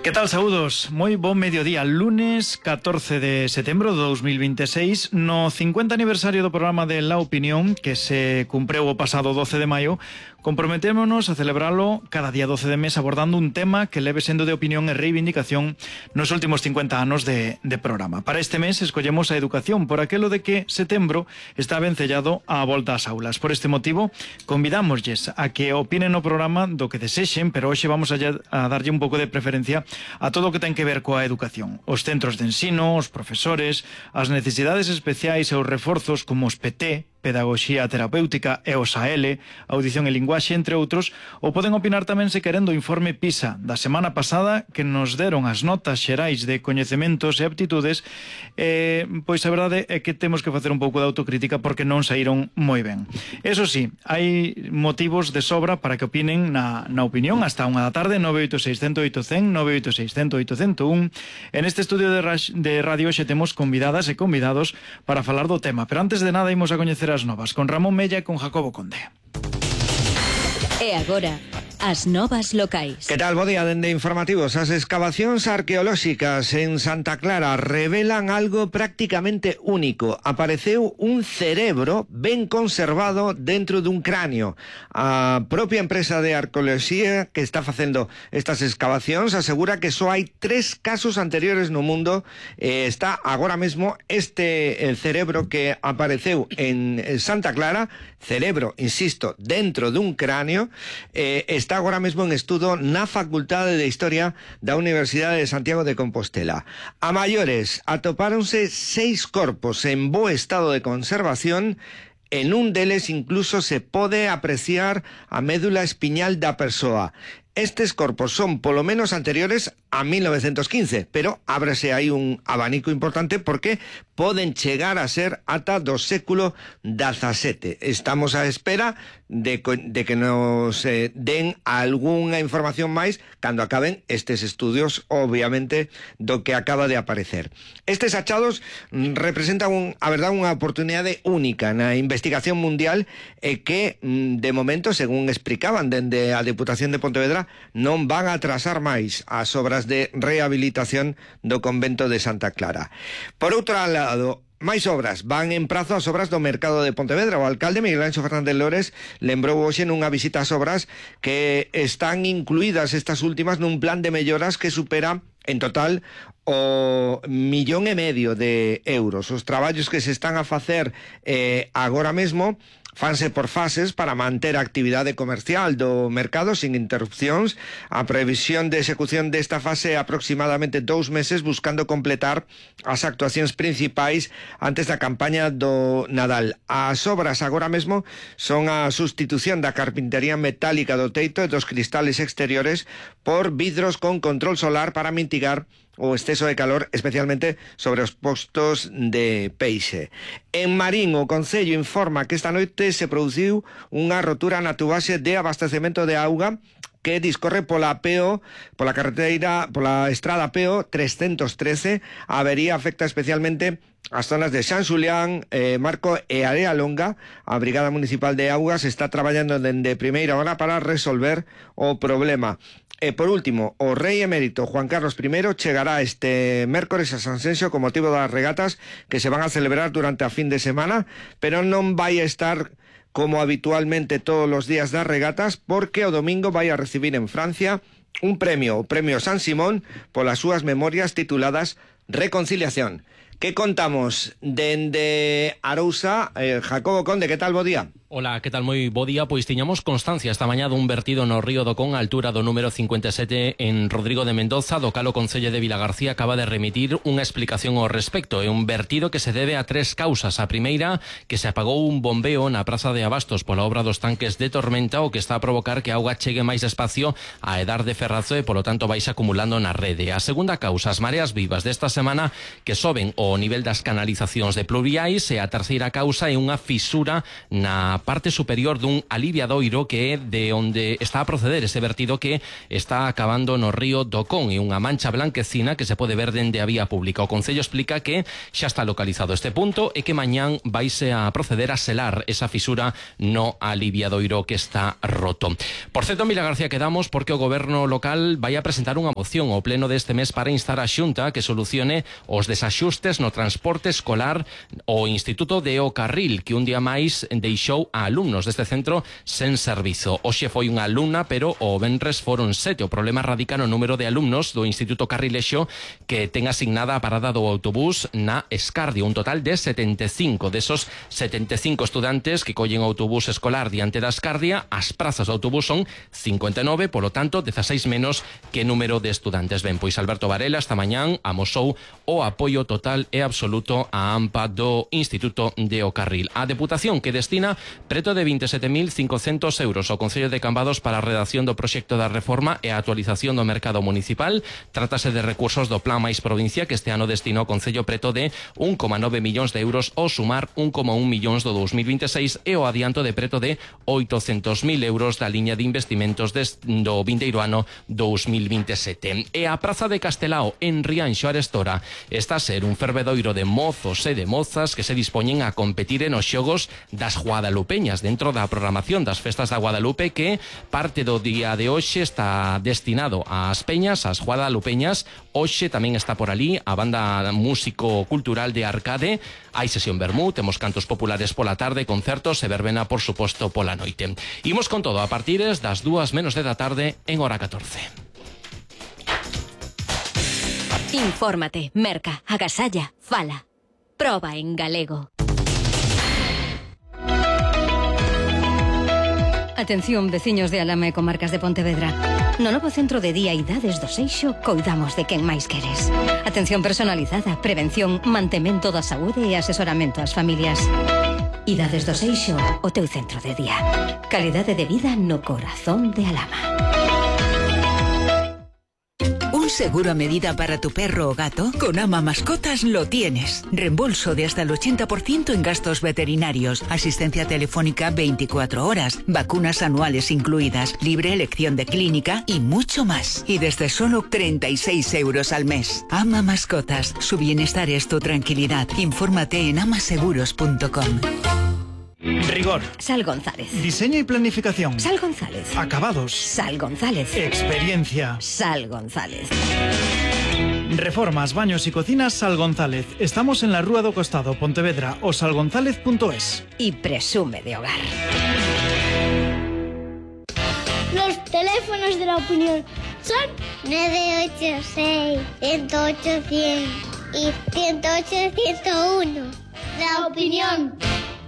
Que tal, saúdos? Moi bon mediodía, lunes 14 de setembro de 2026, no 50 aniversario do programa de La Opinión, que se cumpreu o pasado 12 de maio, comprometémonos a celebralo cada día 12 de mes abordando un tema que leve sendo de opinión e reivindicación nos últimos 50 anos de programa. Para este mes escollemos a educación, por aquelo de que setembro está vencellado á volta ás aulas. Por este motivo, convidámoslles a que opinen no programa do que desexen, pero hoxe vamos a darlle un pouco de preferencia a todo o que ten que ver coa educación. Os centros de ensino, os profesores, as necesidades especiais e os reforzos como os PT, Pedagogía Terapéutica e os AL, Audición e Linguaxe, entre outros, ou poden opinar tamén se queren do informe PISA da semana pasada que nos deron as notas xerais de coñecementos e aptitudes, pois a verdade é que temos que facer un pouco de autocrítica porque non saíron moi ben. Eso sí, hai motivos de sobra para que opinen na opinión hasta 1 da tarde, 986-108-100, 986-108-101. En este estudio de radio xe temos convidadas e convidados para falar do tema, pero antes de nada imos a coñecer as novas con Ramón Mella e con Jacobo Conde. E agora, as novas locais. Que tal, bo día, dende informativos. As excavacións arqueolóxicas en Santa Clara revelan algo prácticamente único. Apareceu un cerebro ben conservado dentro dun cráneo. A propia empresa de arqueoloxía que está facendo estas excavacións asegura que só hai 3 casos anteriores no mundo. Está agora mesmo este cerebro que apareceu en Santa Clara, cerebro, insisto, dentro dun cráneo, está agora mesmo en estudo na Facultade de Historia da Universidade de Santiago de Compostela. A maiores, atopáronse 6 corpos en bo estado de conservación. En un deles incluso se pode apreciar a médula espiñal da persoa. Estes corpos son polo menos anteriores a 1915, pero ábrese aí un abanico importante porque poden chegar a ser ata do século XVII. Estamos á espera de que nos den algunha información máis cando acaben estes estudios, obviamente, do que acaba de aparecer. Estes achados representan a verdade unha oportunidade única na investigación mundial e que, de momento, según explicaban dende a Deputación de Pontevedra, non van a atrasar máis as obras de rehabilitación do convento de Santa Clara. Por outro lado, máis obras van en prazo as obras do mercado de Pontevedra. O alcalde Miguel Anxo Fernández Lores lembrou hoxe nunha visita ás obras que están incluídas estas últimas nun plan de melloras que supera en total o 1,5 millón de euros. Os traballos que se están a facer agora mesmo fanse por fases para manter a actividade comercial do mercado sin interrupcións. A previsión de execución desta fase é aproximadamente 2 meses, buscando completar as actuacións principais antes da campaña do Nadal. As obras agora mesmo son a sustitución da carpintería metálica do teito e dos cristales exteriores por vidros con control solar para mitigar o exceso de calor, especialmente sobre os postos de peixe. En Marín, o Concello informa que esta noite se produciu unha rotura na tubaxe de abastecemento de auga que discorre pola estrada PO 313. A avería afecta especialmente as zonas de San Xulián, Marco e Area Longa. A Brigada Municipal de Augas está traballando dende primeira hora para resolver o problema. E por último, o rei emérito Juan Carlos I chegará este mércores a Sanxenxo con motivo das regatas que se van a celebrar durante a fin de semana, pero non vai a estar como habitualmente todos os días das regatas, porque o domingo vai a recibir en Francia un premio, o Premio San Simón, polas súas memorias tituladas Reconciliación. Que contamos dende Arousa? Jacobo Conde, que tal, bo día? Ola, que tal, moi bo día. Pois tiñamos constancia esta mañá dun vertido no río do Con, a altura do número 57 en Rodrigo de Mendoza, do cal o Concello de Vilagarcía acaba de remitir unha explicación ao respecto. É un vertido que se debe a 3 causas. A primeira, que se apagou un bombeo na praza de Abastos pola obra dos tanques de tormenta, o que está a provocar que a auga chegue máis despacio a Edar de Ferrazo e, polo tanto, vais acumulando na rede. A segunda causa, as mareas vivas desta semana que soben o o nivel das canalizacións de pluviais, e a terceira causa é unha fisura na parte superior dun aliviadoiro que é de onde está a proceder ese vertido que está acabando no río do Con, e unha mancha blanquecina que se pode ver dende a vía pública. O Concello explica que xa está localizado este punto e que mañán vaise a proceder a selar esa fisura no aliviadoiro que está roto. Por certo, en Vilagarcía quedamos porque o goberno local vai a presentar unha moción ao pleno deste mes para instar a Xunta que solucione os desaxustes no transporte escolar o Instituto de O Carril, que un día máis deixou a alumnos deste centro sen servizo. Hoxe foi unha alumna, pero o venres foron 7. O problema radica no número de alumnos do Instituto Carrilexo que ten asignada a parada do autobús na Escardio, un total de 75. Desos 75 estudantes que collen o autobús escolar diante da Escardia, as prazas do autobús son 59, polo tanto 16 menos que número de estudantes. Ben, pois Alberto Varela esta mañán amosou o apoio total e absoluto á AMPA do Instituto de O Carril. A Deputación que destina preto de 27.500 euros ao Concello de Cambados para a redacción do proxecto da reforma e a actualización do mercado municipal. Trátase de recursos do Plan Mais Provincia que este ano destinou ao Concello preto de 1,9 millóns de euros ao sumar 1,1 millóns do 2026 e o adianto de preto de 800.000 euros da liña de investimentos do vindeiro ano 2027. E a Praza de Castelao en Rianxo Arestora está a ser un fervedoiro de mozos e de mozas que se dispoñen a competir en os xogos das Guadalupeñas dentro da programación das festas da Guadalupe, que parte do día de hoxe está destinado ás peñas, ás Guadalupeñas. Hoxe tamén está por ali a banda músico-cultural de Arcade. Hai sesión vermú, temos cantos populares pola tarde, concertos e verbena, por suposto, pola noite. Imos con todo a partir das 2:00 da tarde en hora 14. Infórmate, merca, agasalla, fala. Proba en galego. Atención, veciños de Alama e comarcas de Pontevedra. No novo centro de día Idades do Seixo coidamos de quen máis queres. Atención personalizada, prevención, mantemento da saúde e asesoramento ás familias. Idades do Seixo, o teu centro de día. Calidade de vida no corazón de Alama. ¿Un seguro a medida para tu perro o gato? Con Ama Mascotas lo tienes. Reembolso de hasta el 80% en gastos veterinarios, asistencia telefónica 24 horas, vacunas anuales incluidas, libre elección de clínica y mucho más. Y desde solo 36 euros al mes. Ama Mascotas. Su bienestar es tu tranquilidad. Infórmate en amaseguros.com. Rigor. Sal González. Diseño y planificación. Sal González. Acabados. Sal González. Experiencia. Sal González. Reformas, baños y cocinas Sal González. Estamos en la Rúa do Costado, Pontevedra, o salgonzalez.es. Y presume de hogar. Los teléfonos de la opinión son 986 108 100 y 108 101. La opinión.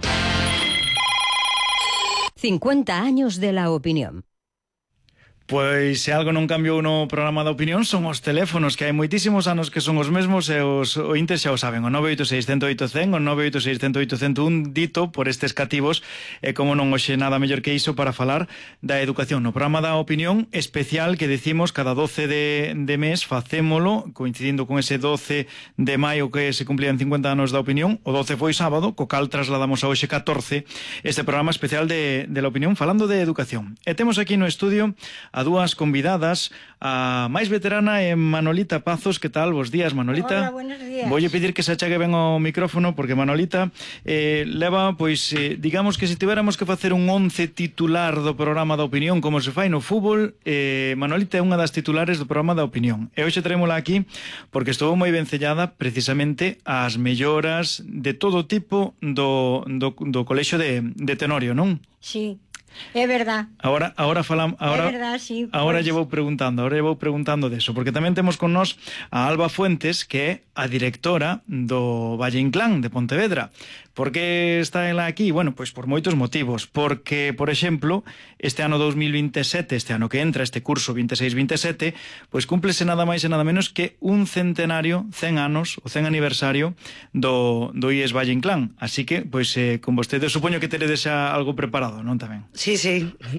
50 años de la opinión. Pois se algo non cambiou no programa da opinión son os teléfonos, que hai moitísimos anos que son os mesmos e os ointes xa o saben, o 986-108-100, o 986-108-101, dito por estes cativos, e como non hoxe nada mellor que iso para falar da educación. No programa da opinión especial que decimos cada 12 de mes, facémolo coincidindo con ese 12 de maio que se cumplían 50 anos da opinión. O 12 foi sábado, co cal trasladamos a hoxe 14 este programa especial de la opinión falando de educación. E temos aquí no estudio a dúas convidadas, a máis veterana é Manolita Pazos. Que tal? Bos días, Manolita. Hola, buenos días. Voulle pedir que se achegue ben ao micrófono, porque Manolita leva, pois, digamos que se tiveramos que facer un 11 titular do programa da opinión, como se fai no fútbol, Manolita é unha das titulares do programa da opinión. E hoxe traémola aquí porque estou moi vencellada precisamente ás melloras de todo tipo do colexio de Tenorio, non? Sí. É verdad. Ahora é verdad, sí. Ahora llevo preguntando de eso, porque tamén temos con nós a Alba Fuentes, que é a directora do Valle Inclán de Pontevedra. Por que está ela aquí? Bueno, pois por moitos motivos. Porque, por exemplo, este ano 2027, este ano que entra, este curso 26-27, pois cúmplese nada máis e nada menos que un centenario, 100 anos, o 100 aniversario do IES Valle Inclán. Así que, pois, con vostedes supoño que teredes xa algo preparado, non tamén? Sí, sí.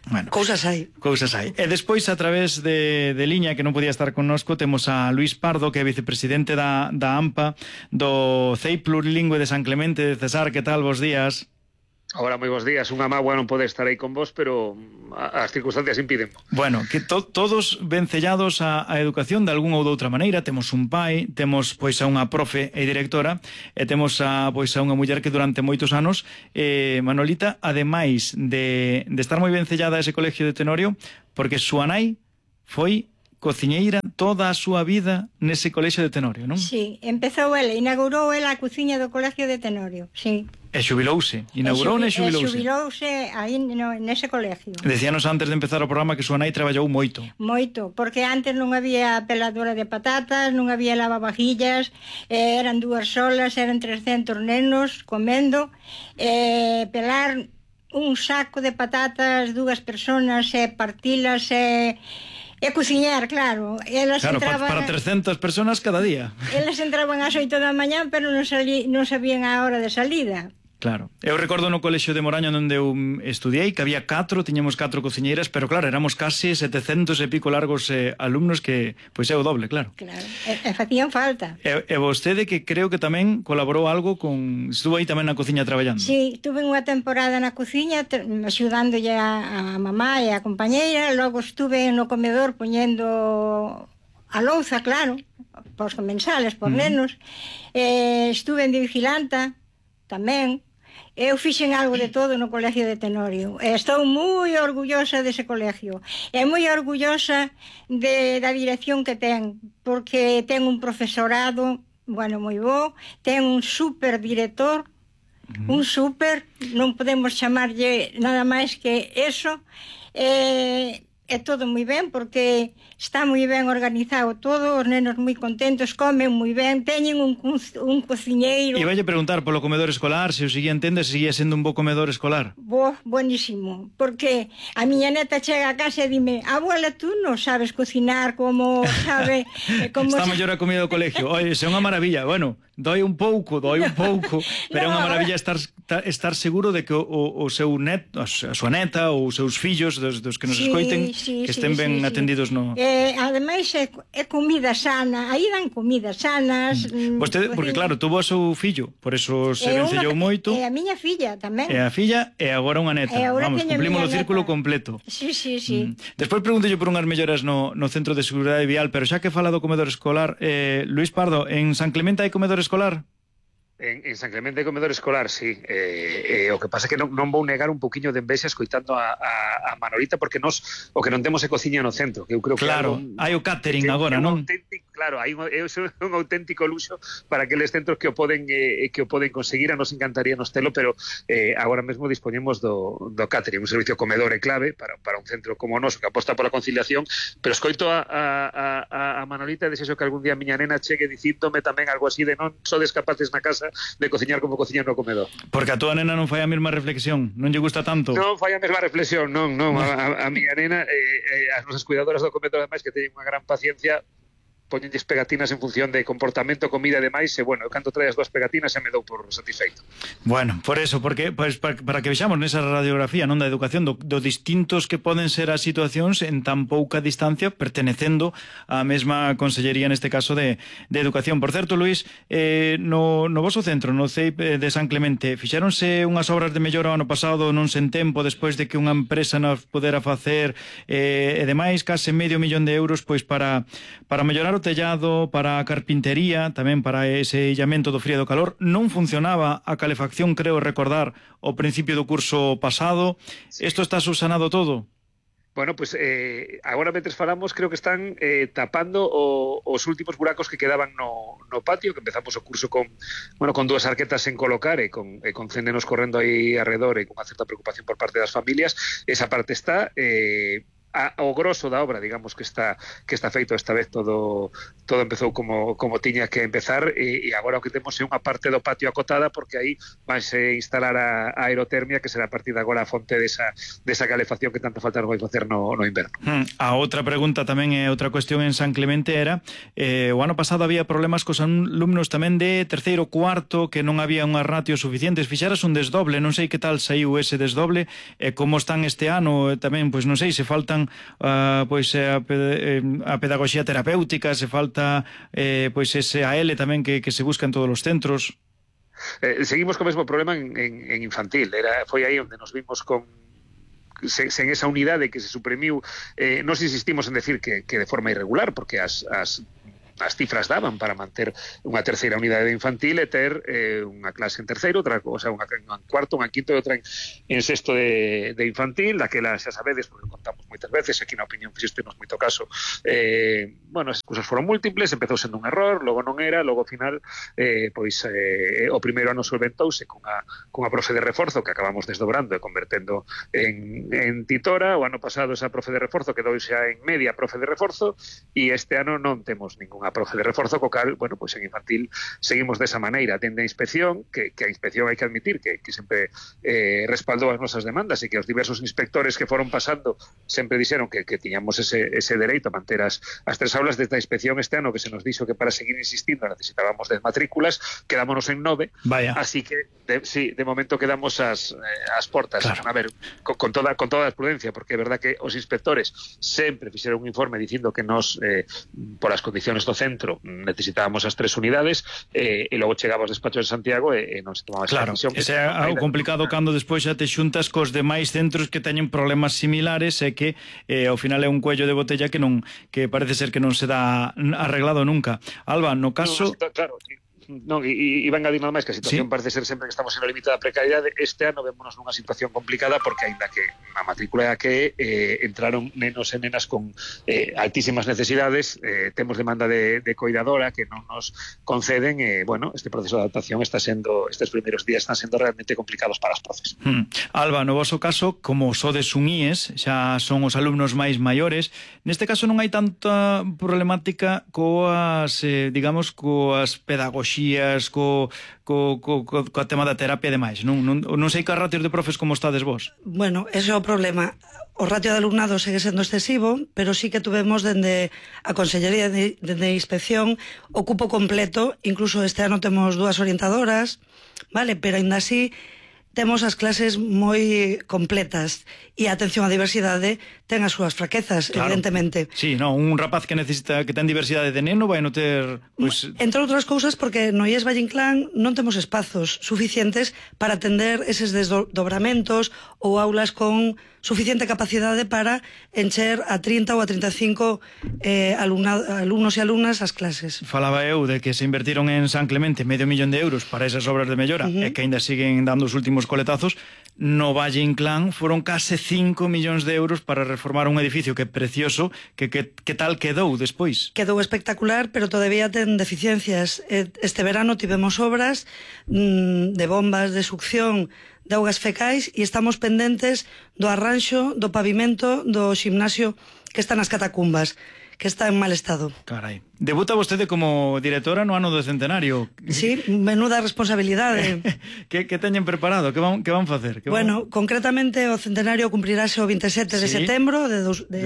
Bueno, cousas hai. E despois, a través de liña, que non podía estar connosco, temos a Luís Pardo, que é vicepresidente da AMPA, do CEI Plurilingüe de San Clemente de Cesar. Que tal, bos días? Ahora, moi bons días. Unha mágoa non poder estar aí con vos, pero as circunstancias impiden. Bueno, que todos vencellados a educación de algunha ou de outra maneira. Temos un pai, temos pois a unha profe e directora, e temos a unha muller que durante moitos anos, Manolita, ademais de estar moi vencellada a ese colegio de Tenorio, porque súa nai foi cociñeira toda a súa vida nese colexio de Tenorio, non? Sí, empezou ela, inaugurou ela a cociña do colegio de Tenorio, sí. E xubilouse, inaugurou e xubilouse. Xubilouse aí nese colegio. Decíanos antes de empezar o programa que súa nai traballou moito. Moito, porque antes non había peladora de patatas, non había lavavajillas, eran 2 solas, eran 300 nenos comendo, pelar un saco de patatas, 2 personas, partilas, e cociñar, claro. Elas entraban, para 300 personas cada día. Elas entraban ás 8 da mañá, pero non sabían a hora de salida. Claro. Eu recordo no colexio de Moraña onde eu estudiei que había 4, tiñamos 4 cociñeiras, pero claro, éramos casi 700 e pico largos alumnos, que pois é o doble, claro. Claro, e facían falta. E vostede, que creo que tamén colaborou algo con... Estuvo aí tamén na cociña traballando. Sí, tuve unha temporada na cociña axudándolle a mamá e a compañeira, logo estuve no comedor poñendo a louza, claro, pos comensales, por nenos, estuve de vigilanta tamén. Eu fixen algo de todo no colegio de Tenorio. Estou moi orgullosa dese colegio. E moi orgullosa da dirección que ten, porque ten un profesorado, bueno, moi bo, ten un super director, un super, non podemos chamarlle nada máis que eso, é todo moi ben, porque está moi ben organizado todo, os nenos moi contentos, comen moi ben, teñen un cociñeiro. E valle preguntar polo comedor escolar, se o seguía entende, se seguía sendo un bo comedor escolar. Buenísimo, porque a miña neta chega a casa e dime: abuela, tú non sabes cocinar como sabe... Está mellor a comida do colegio. Oye, é unha maravilla, bueno... Doi un pouco, pero é unha maravilla estar seguro de que o seu neto, a súa neta ou os seus fillos, dos que nos escoiten, que estén ben atendidos no... Ademais, é comida sana, aí dan comida sanas... Vostede, porque claro, tuvo o seu fillo, por eso se vencellou moito. E a miña filla tamén. E a filla, e agora unha neta. Vamos, cumplimos o círculo completo. Sí. Despois pregunto-lle por unhas melloras no Centro de Seguridade Vial, pero xa que fala do comedor escolar, Luís Pardo, en San Clemente hai comedor escolar? En San Clemente hai comedor escolar, sí. O que pasa é que non vou negar un poquinho de envexa escoitando a Manolita, porque nós o que non temos é cociña no centro, que eu creo que... Claro, hai o catering agora, non? Claro, hai un auténtico luxo para aqueles centros que o poden conseguir. A nos encantaría nos telo, pero agora mesmo dispoñemos do catering, un servicio comedor e clave para un centro como o noso, que aposta pola conciliación. Pero escoito a Manolita e desexo que algún día a miña nena chegue dicíndome tamén algo así de: non sodes capaces na casa de cociñar como cociñan no comedor. Porque a túa nena non fai a mesma reflexión, non lle gusta tanto? Non fai a mesma reflexión, non. A miña nena, as nosas cuidadoras do comedor, ademais, que teñen unha gran paciencia, poñenlles pegatinas en función de comportamento, comida e demais, e bueno, eu cando trae as 2 pegatinas xa me dou por satisfeito. Bueno, por eso, porque pues, para que vexamos nesa radiografía non da educación do distintos que poden ser as situacións en tan pouca distancia, pertenecendo á mesma consellería, neste caso de educación. Por certo, Luís, no voso centro, no CEIP de San Clemente, fixéronse unhas obras de mellora ano pasado, non sen tempo, despois de que unha empresa nos pudera facer e demais, case €500,000 pois para mellorar o tellado, para a carpintería, tamén para ese illamento do frío e do calor. Non funcionaba a calefacción, creo recordar, ao principio do curso pasado. Isto está subsanado todo? Bueno, pues agora mentres falamos, creo que están tapando os últimos buracos que quedaban no patio, que empezamos o curso con 2 arquetas en colocar e con nenos correndo aí alrededor e con unha certa preocupación por parte das familias. Esa parte está... o grosso da obra, digamos, que está feito. Esta vez todo empezou como tiña que empezar, e agora o que temos é unha parte do patio acotada, porque aí vanse instalar a aerotermia, que será a partir de agora a fonte desa calefacción que tanta falta nos vai facer no inverno. A outra pregunta tamén é outra cuestión en San Clemente era o ano pasado había problemas cos alumnos tamén de terceiro, cuarto, que non había unhas ratios suficientes. Fixeras un desdoble, non sei que tal saiu ese desdoble, como están este ano tamén, pois non sei se faltan a pedagogía terapéutica, se falta pois ese AL tamén que se busca en todos os centros. Seguimos co mesmo problema en infantil. Foi aí onde nos vimos sen esa unidade que se suprimiu. Nos insistimos en decir que de forma irregular, porque as cifras daban para manter unha terceira unidade de infantil e ter unha clase en terceiro, outra cosa, unha en cuarto, unha en quinto e outra en sexto de infantil. Daquela xa sabedes, porque contamos moitas veces, aquí na opinión fixéstenos moito caso, as cousas foron múltiples, empezou sendo un error, logo non era, logo ao final o primeiro ano solventouse cunha profe de reforzo que acabamos desdobrando e convertendo en titora. O ano pasado esa profe de reforzo quedou xa en media profe de reforzo, e este ano non temos ninguna profe de reforzo, co cal, pois en infantil seguimos desa maneira. Tende a inspección, que a inspección hai que admitir que sempre respaldou as nosas demandas, e que os diversos inspectores que foron pasando sempre dixeron que tiñamos ese dereito a manter as 3 aulas. Desde a inspección este ano, que se nos dixo que para seguir insistindo necesitábamos 10 matrículas, quedámonos en 9. Vaya. Así que de momento quedamos as portas. Claro. A ver, con toda a prudencia, porque é verdad que os inspectores sempre fixeron un informe dicindo que nos, por as condiciones do centro, necesitábamos as 3 unidades, e logo chegaba aos despachos de Santiago e non se tomaba esa decisión. Ese é algo complicado cando despois xa te xuntas cos demais centros que teñen problemas similares, e que ao final é un cuello de botella que parece ser que non se dá arreglado nunca. Alba, no caso... Claro, sí. Non, e van a engadir nada máis que a situación parece ser sempre que estamos en o límite da precariedade. Este ano vémonos nunha situación complicada, porque aínda que a matrícula que entraron nenos e nenas con altísimas necesidades, temos demanda de coidadora que non nos conceden, este proceso de adaptación estes primeiros días están sendo realmente complicados para as profes. Alba, no voso caso, como sodes un IES, xa son os alumnos máis maiores, neste caso non hai tanta problemática coas pedagogías, co tema da terapia e demais. Non sei que ratios de profes como estades vos. Bueno, ese é o problema. O ratio de alumnado segue sendo excesivo, pero sí que tuvemos dende a Consellería de Inspección o cupo completo. Incluso este ano temos 2 orientadoras, vale, pero aínda así temos as clases moi completas, e a atención á diversidade ten as súas fraquezas, claro, evidentemente. Sí, un rapaz que ten diversidade de neno vai non ter... Entre outras cousas, porque no IES Valle Inclán non temos espazos suficientes para atender eses desdobramentos ou aulas con suficiente capacidade para encher a 30 ou a 35 alumnos e alumnas as clases. Falaba eu de que se invertiron en San Clemente €500,000 para esas obras de mellora, e que ainda siguen dando os últimos coletazos. No Valle Inclán foron case 5 millóns de euros para reformar un edificio que é precioso, que tal quedou despois? Quedou espectacular, pero todavía ten deficiencias. Este verano tivemos obras de bombas de succión de augas fecais, e estamos pendentes do arranxo do pavimento do ximnasio que está nas catacumbas, que está en mal estado. Carai. Debuta vostede como directora no ano do centenario. Sí, menuda responsabilidade. Que teñen preparado? Que van facer? Concretamente o centenario cumprirase o 27 de setembro de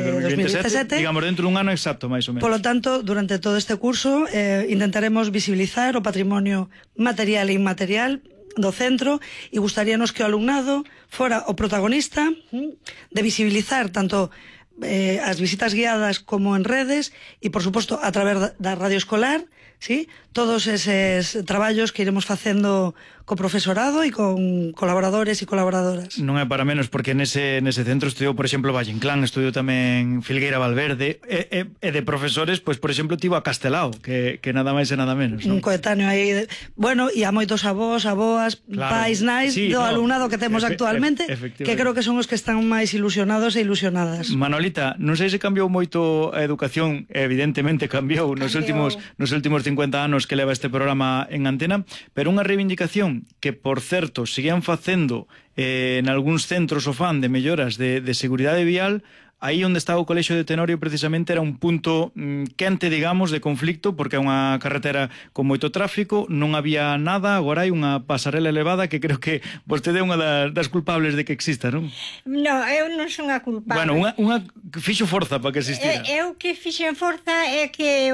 2017. Digamos, dentro dun ano exacto, máis ou menos. Polo tanto, durante todo este curso intentaremos visibilizar o patrimonio material e inmaterial do centro, e gustaríanos que o alumnado fora o protagonista de visibilizar tanto as visitas guiadas como en redes, e por suposto a través da radio escolar, ¿sí? Todos eses traballos que iremos facendo co profesorado e con colaboradores e colaboradoras. Non é para menos, porque nese centro estudiou, por exemplo, Valle Inclán, estudiou tamén Filgueira Valverde, e de profesores, pois, por exemplo, tivo a Castelao, que nada máis e nada menos, non? Un coetáneo aí, e a moitos avós, aboas, pais, nais, do alumnado que temos actualmente, que creo que son os que están máis ilusionados e ilusionadas. Manolita, non sei se cambiou moito a educación, evidentemente cambiou nos últimos 50 anos que leva este programa en antena, pero unha reivindicación que, por certo, seguían facendo en algúns centros o fan de melloras de seguridade vial, aí onde está o Colexio de Tenorio precisamente era un punto quente, digamos, de conflicto, porque é unha carretera con moito tráfico, non había nada, agora hai unha pasarela elevada que creo que vostede é unha das culpables de que exista, non? Non, eu non son a culpable. Bueno, unha que fixo forza para que existira. Eu que fixen forza é que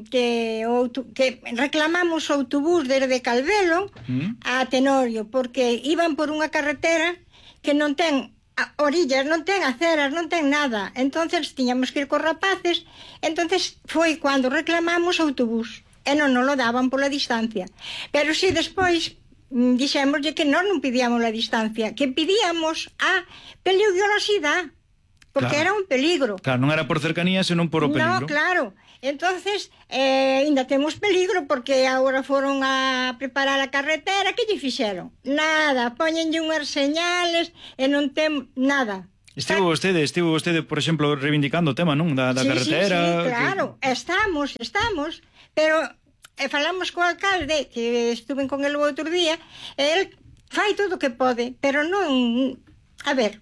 reclamamos o autobús desde Calvelo a Tenorio, porque iban por unha carretera que non ten orillas, non ten aceras, non ten nada. Entonces tiñamos que ir cos rapaces. Entonces foi cando reclamamos o autobús e non nos lo daban pola distancia. Pero si despois dixémoslle que non pedíamos a distancia, que pedíamos a peligrosidade, porque era un peligro. Claro, non era por cercanía, senón por o peligro. No, claro. Entonces, ainda temos peligro porque agora foron a preparar a carretera. Que lle fixeron? Nada, poñenlle unhas señales e non ten nada. Estivo vostede, por exemplo, reivindicando o tema, non? Da carretera. Sí, claro, estamos, pero falamos co alcalde, que estuve con el o outro día, e el fai todo o que pode, pero non... A ver,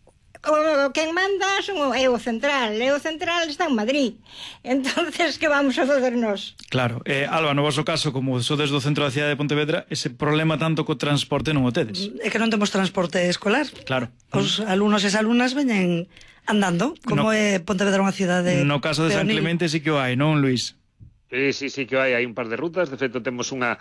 quen manda é o central, e o central está en Madrid. Entonces, que vamos a fazer nós? Claro, Alba, no vosso caso, como sodes do centro da cidade de Pontevedra, ese problema tanto co transporte non o tedes. É que non temos transporte escolar. Claro. Os alumnos e as alumnas veñen andando, como é Pontevedra unha cidade... No caso de San Clemente sí que o hai, non, Luís? Sí que hai un par de rutas. De feito, temos unha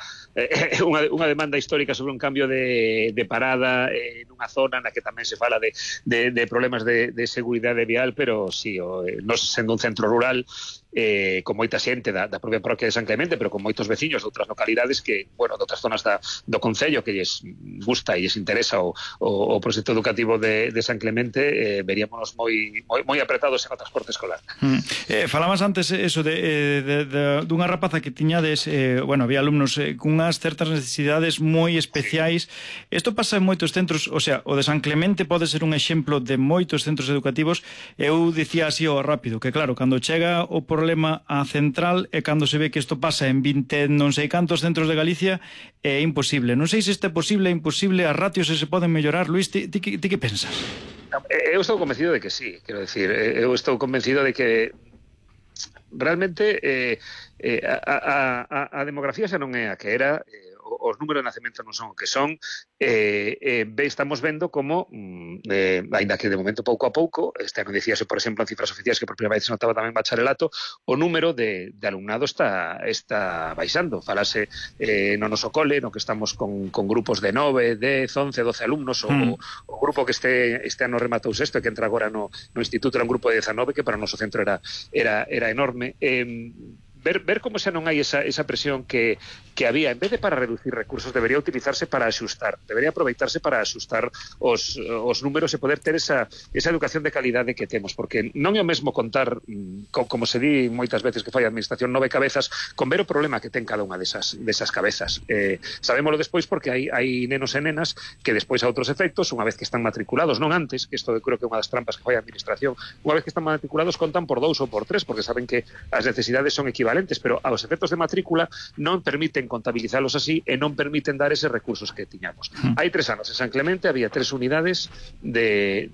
demanda histórica sobre un cambio de parada nunha zona na que tamén se fala de problemas de seguridade vial, pero sí, nós sendo un centro rural, con moita xente da propia parroquia de San Clemente, pero con moitos veciños de outras localidades que, bueno, de outras zonas do concello que lles gusta e lles interesa o proxecto educativo de San Clemente, veríamos moi apretados en o transporte escolar. Falabas antes eso dunha rapaza que tiñades, había alumnos cunhas certas necesidades moi especiais. Isto pasa en moitos centros, o sea, o de San Clemente pode ser un exemplo de moitos centros educativos. Eu dicía así ao rápido, que claro, cando chega o problema a central e cando se ve que isto pasa en 20 non sei cantos centros de Galicia, é imposible. Non sei se este é posible, imposible, as ratios se poden mellorar. Luís, ti que pensas? Eu estou convencido de que sí, quero decir, eu estou convencido de que realmente a demografía xa non é a que era, os números de nacemento non son o que son, estamos vendo como, ainda que de momento pouco a pouco, este ano dicíase, por exemplo, en cifras oficiais que por primeira vez se notaba tamén bacharelato, o número de alumnado está baixando. Falase no noso cole, no que estamos con grupos de 9, 10, 11, 12 alumnos, o grupo que este ano rematou sexto e que entra agora no instituto, era un grupo de 19, que para o noso centro era enorme. Ver como xa non hai esa presión que había, en vez de para reducir recursos, debería utilizarse para axustar, debería aproveitarse para axustar os números e poder ter esa educación de calidade que temos, porque non é o mesmo contar, como se di moitas veces que fai a administración, 9 cabezas, con ver o problema que ten cada unha desas cabezas. Sabémolo despois porque hai nenos e nenas que despois a outros efectos, unha vez que están matriculados, non antes, que isto creo que é unha das trampas que fai a administración, unha vez que están matriculados contan por 2 ou por 3, porque saben que as necesidades son equivalentes, pero aos efectos de matrícula non permiten contabilizalos así e non permiten dar eses recursos que tiñamos. Hai 3 anos en San Clemente había 3 unidades de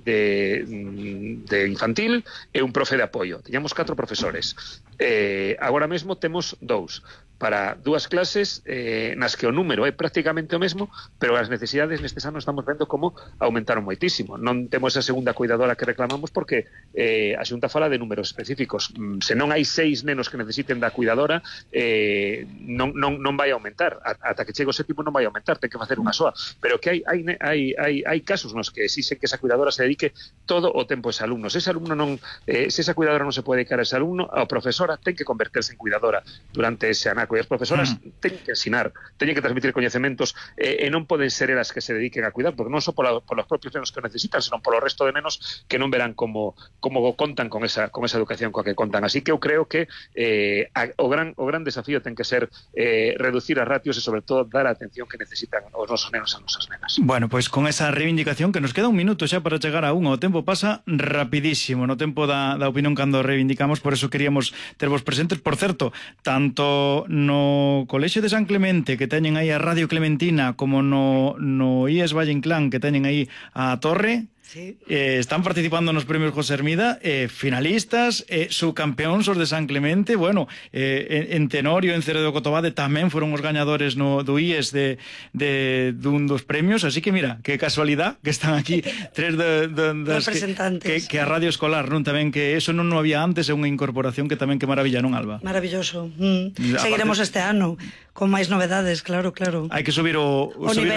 infantil e un profe de apoio. Tiñamos 4 profesores. Agora mesmo temos 2 para 2 clases nas que o número é prácticamente o mesmo, pero as necesidades nestes anos estamos vendo como aumentaron moitísimo. Non temos a segunda cuidadora que reclamamos porque a Xunta fala de números específicos. Se non hai 6 nenos que necesiten da cuidadora, non vai aumentar. Ata que chegue o sétimo non vai aumentar, ten que facer unha soa. Pero que hai casos nos que exixen que esa cuidadora se dedique todo o tempo a ese alumno. Se esa cuidadora non se pode dedicar a ese alumno, a profesora ten que converterse en cuidadora durante ese anaco. E as profesoras teñen que ensinar, teñen que transmitir coñecementos e non poden ser elas que se dediquen a cuidar, porque non só polos propios nenos que o necesitan, senón polo resto de nenos que non verán como contan con esa educación coa que contan. Así que eu creo que o gran desafío ten que ser reducir as ratios e sobre todo dar a atención que necesitan os nosos nenos e as nosas nenas. Bueno, pois con esa reivindicación, que nos queda un minuto xa para chegar a unha, o tempo pasa rapidísimo no tempo da opinión cando reivindicamos, por eso queríamos tervos presentes. Por certo, tanto no Colexio de San Clemente, que teñen aí a Radio Clementina, como no IES Valle Inclán, que teñen aí a Torre, Sí. Están participando nos premios José Hermida, finalistas, subcampeóns os de San Clemente, bueno, en Tenorio, en Ceredo Cotobade tamén foron os gañadores do IES dun dos premios, así que mira, que casualidad que están aquí tres das representantes que a Radio Escolar, non tamén, que eso non había antes, é unha incorporación que tamén que maravilla, non, Alba? Maravilloso. Seguiremos este ano con máis novedades, claro. Hai que subir o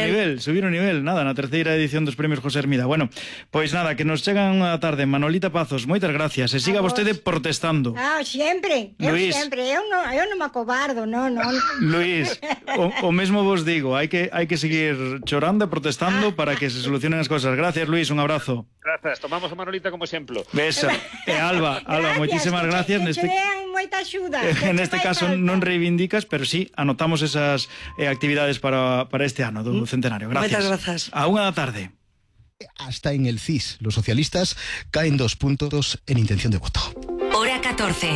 nivel, nada, na terceira edición dos premios José Hermida. Bueno, pois nada, que nos chegan a tarde. Manolita Pazos, moitas gracias. E siga vostede protestando. Sempre. Luís. Eu non me acobardo, non. Luís, o mesmo vos digo, hai que seguir chorando e protestando para que se solucionen as cosas. Gracias, Luís, un abrazo. Gracias, tomamos a Manolita como exemplo. Beso. E Alba, moitísimas gracias. Que den moita axuda. En este caso non reivindicas, pero sí anotamos esas actividades para este ano do centenario. Gracias. Moitas grazas. A 1 da tarde. Hasta en el CIS, los socialistas caen 2 puntos en intención de voto. Hora 14.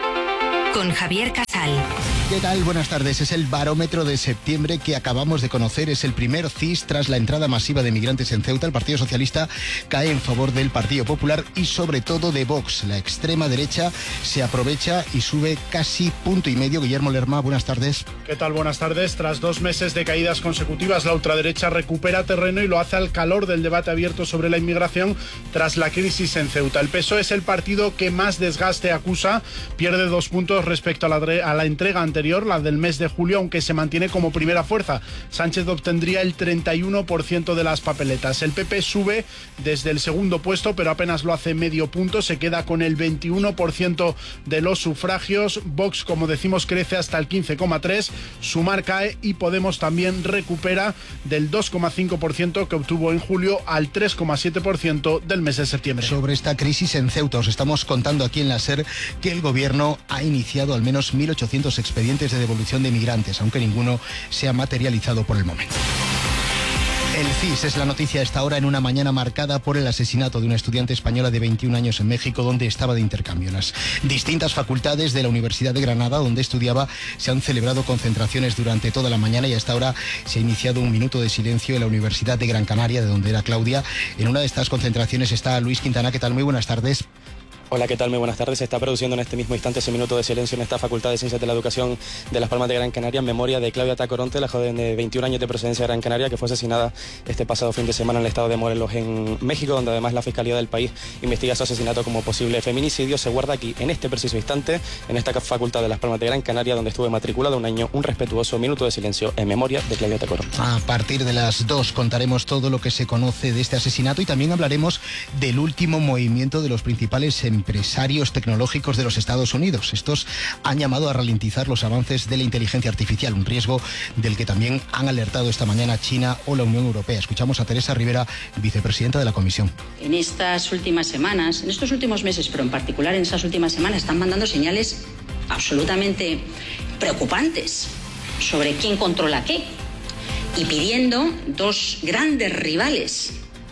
Con Javier Casal. ¿Qué tal? Buenas tardes. Es el barómetro de septiembre que acabamos de conocer. Es el primer CIS tras la entrada masiva de migrantes en Ceuta. El Partido Socialista cae en favor del Partido Popular y sobre todo de Vox. La extrema derecha se aprovecha y sube casi 1,5 puntos. Guillermo Lerma, buenas tardes. ¿Qué tal? Buenas tardes. Tras 2 meses de caídas consecutivas, la ultraderecha recupera terreno y lo hace al calor del debate abierto sobre la inmigración tras la crisis en Ceuta. El PSOE es el partido que más desgaste acusa. Pierde 2 puntos respecto a la entrega anterior, la del mes de julio, aunque se mantiene como primera fuerza. Sánchez obtendría el 31% de las papeletas. El PP sube desde el segundo puesto, pero apenas lo hace medio punto. Se queda con el 21% de los sufragios. Vox, como decimos, crece hasta el 15,3%. Sumar cae y Podemos también recupera del 2,5% que obtuvo en julio al 3,7% del mes de septiembre. Sobre esta crisis en Ceuta, os estamos contando aquí en la SER que el gobierno ha iniciado al menos 1.800 expedientes de devolución de migrantes, aunque ninguno se ha materializado por el momento. El CIS es la noticia a esta hora en una mañana marcada por el asesinato de una estudiante española de 21 años en México, donde estaba de intercambio. En las distintas facultades de la Universidad de Granada, donde estudiaba, se han celebrado concentraciones durante toda la mañana y a esta hora se ha iniciado un minuto de silencio en la Universidad de Gran Canaria, de donde era Claudia. En una de estas concentraciones está Luis Quintana. ¿Qué tal? Muy buenas tardes. Hola, ¿qué tal? Muy buenas tardes. Se está produciendo en este mismo instante ese minuto de silencio en esta Facultad de Ciencias de la Educación de Las Palmas de Gran Canaria en memoria de Claudia Tacoronte, la joven de 21 años de procedencia de Gran Canaria que fue asesinada este pasado fin de semana en el estado de Morelos, en México, donde además la Fiscalía del país investiga su asesinato como posible feminicidio. Se guarda aquí, en este preciso instante, en esta Facultad de Las Palmas de Gran Canaria, donde estuve matriculado un año, un respetuoso minuto de silencio en memoria de Claudia Tacoronte. A partir de las 2 contaremos todo lo que se conoce de este asesinato y también hablaremos del último movimiento de los principales empresarios tecnológicos de los Estados Unidos. Estos han llamado a ralentizar los avances de la inteligencia artificial, un riesgo del que también han alertado esta mañana China o la Unión Europea. Escuchamos a Teresa Rivera, vicepresidenta de la Comisión. En estas últimas semanas, en estos últimos meses, pero en particular en esas últimas semanas, están mandando señales absolutamente preocupantes sobre quién controla qué y pidiendo 2 grandes rivales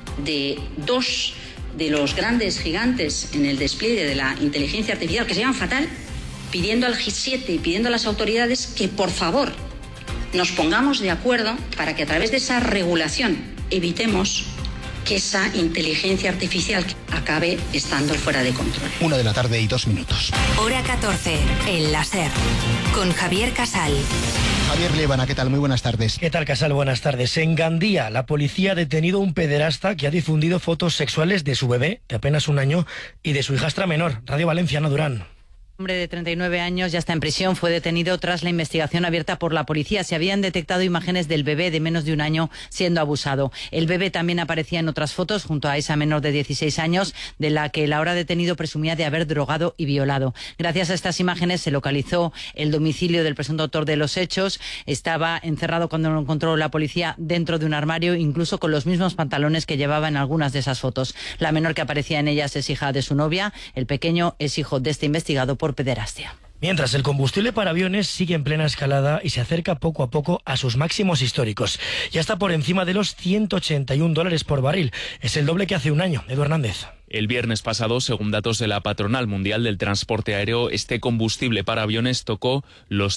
de 2 de los grandes gigantes en el despliegue de la inteligencia artificial, que se llaman fatal, pidiendo al G7 y pidiendo a las autoridades que por favor nos pongamos de acuerdo para que a través de esa regulación evitemos que esa inteligencia artificial acabe estando fuera de control. 1:02 p.m. Hora 14, en la SER, con Javier Casal. Javier Lévana, ¿qué tal? Muy buenas tardes. ¿Qué tal, Casal? Buenas tardes. En Gandía, la policía ha detenido a un pederasta que ha difundido fotos sexuales de su bebé, de apenas 1 año, y de su hijastra menor. Radio Valencia, Ana Durán. Un hombre de 39 años ya está en prisión. Fue detenido tras la investigación abierta por la policía. Se habían detectado imágenes del bebé de menos de 1 año siendo abusado. El bebé también aparecía en otras fotos junto a esa menor de 16 años, de la que el ahora detenido presumía de haber drogado y violado. Gracias a estas imágenes se localizó el domicilio del presunto autor de los hechos. Estaba encerrado cuando lo encontró la policía dentro de un armario, incluso con los mismos pantalones que llevaba en algunas de esas fotos. La menor que aparecía en ellas es hija de su novia. El pequeño es hijo de este investigado por pederastia. Mientras, el combustible para aviones sigue en plena escalada y se acerca poco a poco a sus máximos históricos. Ya está por encima de los $181 por barril. Es el doble que hace 1 año. Edu Hernández. El viernes pasado, según datos de la Patronal Mundial del Transporte Aéreo, este combustible para aviones tocó los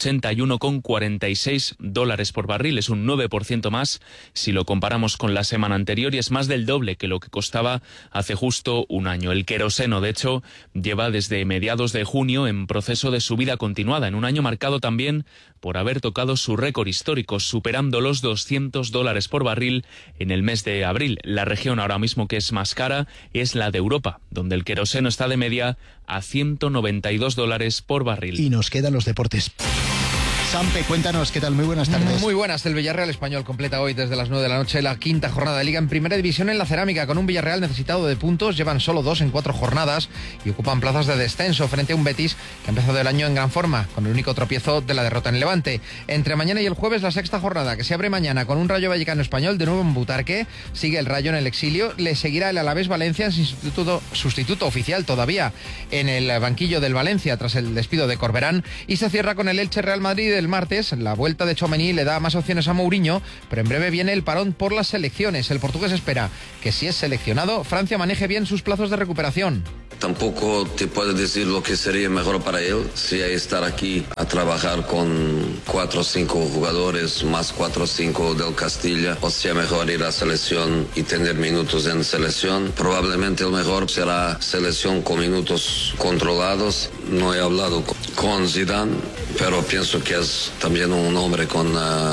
$181,46 por barril. Es un 9% más si lo comparamos con la semana anterior y es más del doble que lo que costaba hace justo un año. El queroseno, de hecho, lleva desde mediados de junio en proceso de subida continuada, en un año marcado también por haber tocado su récord histórico, superando los $200 por barril en el mes de abril. La región ahora mismo que es más cara es la de Europa, donde el queroseno está de media a $192 por barril. Y nos quedan los deportes. Sampe, cuéntanos, ¿qué tal? Muy buenas tardes. Muy buenas. El Villarreal Español completa hoy desde las 9 de la noche la quinta jornada de Liga en Primera División en la Cerámica, con un Villarreal necesitado de puntos. Llevan solo 2 en 4 jornadas y ocupan plazas de descenso frente a un Betis que ha empezado el año en gran forma, con el único tropiezo de la derrota en Levante. Entre mañana y el jueves, la sexta jornada, que se abre mañana con un Rayo Vallecano Español de nuevo en Butarque. Sigue el Rayo en el exilio. Le seguirá el Alavés Valencia, sustituto oficial todavía en el banquillo del Valencia tras el despido de Corberán. Y se cierra con el Elche Real Madrid el martes. La vuelta de Tchouaméni le da más opciones a Mourinho, pero en breve viene el parón por las selecciones. El portugués espera que, si es seleccionado, Francia maneje bien sus plazos de recuperación. Tampoco te puedo decir lo que sería mejor para él, si hay estar aquí a trabajar con 4 o 5 jugadores más 4 o 5 del Castilla, o sea mejor ir a selección y tener minutos en selección. Probablemente el mejor será selección con minutos controlados. No he hablado con Zidane, pero pienso que es también un hombre con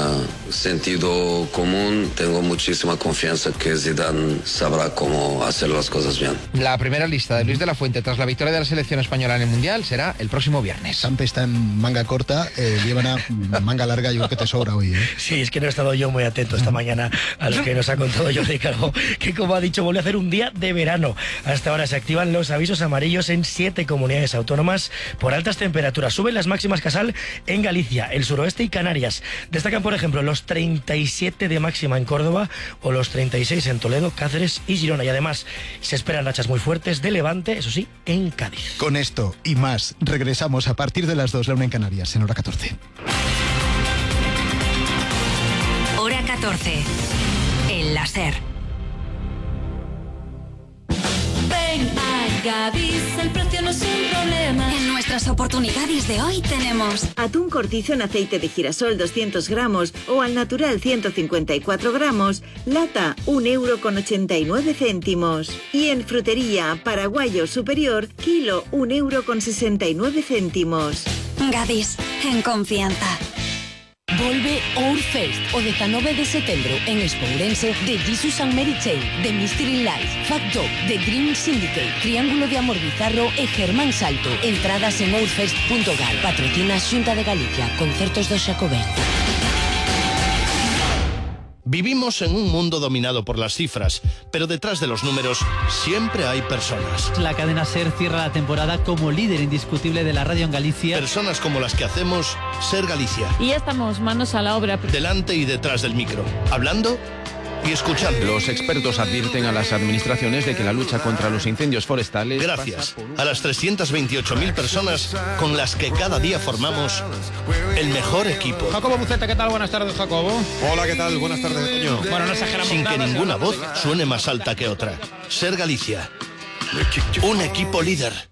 sentido común. Tengo muchísima confianza que Zidane sabrá cómo hacer las cosas bien. La primera lista de Luis de la Fuente tras la victoria de la selección española en el Mundial será el próximo viernes. Sampe está en manga corta, lleva una manga larga, yo creo que te sobra hoy. Sí, es que no he estado yo muy atento esta mañana a lo que nos ha contado Jordi Calvo, que como ha dicho, vuelve a hacer un día de verano. Hasta ahora se activan los avisos amarillos en 7 comunidades autónomas por altas temperaturas. Suben las máximas Casal en Galicia, el suroeste y Canarias. Destacan, por ejemplo, los 37 de máxima en Córdoba o los 36 en Toledo, Cáceres y Girona. Y además se esperan rachas muy fuertes de levante, eso sí, en Cádiz. Con esto y más, regresamos a partir de las 2, la 1 en Canarias, en hora 14. Hora 14. El láser. Ven a Gadis, el precio no es un problema. En nuestras oportunidades de hoy tenemos atún cortizo en aceite de girasol 200 gramos o al natural 154 gramos, lata €1,89. Y en frutería, paraguayo superior, kilo €1,69. Gadis, en confianza. Volve Outfest o 19 de setembro en Expo Ourense de Jesus and Mary Chain, The Mystery Life, Fat Dog, The Green Syndicate, Triángulo de Amor Bizarro e Germán Salto. Entradas en outfest.gal. Patrocina Xunta de Galicia. Concertos do Xacobén. Vivimos en un mundo dominado por las cifras, pero detrás de los números siempre hay personas. La cadena SER cierra la temporada como líder indiscutible de la radio en Galicia. Personas como las que hacemos SER Galicia. Y ya estamos manos a la obra. Delante y detrás del micro, hablando y escuchando. Los expertos advierten a las administraciones de que la lucha contra los incendios forestales... Gracias a las 328.000 personas con las que cada día formamos el mejor equipo. Jacobo Buceta, ¿qué tal? Buenas tardes, Jacobo. Hola, ¿qué tal? Buenas tardes, Toño. Bueno, no exageramos Sin nada, que ninguna voz suene más alta que otra. SER Galicia. Un equipo líder.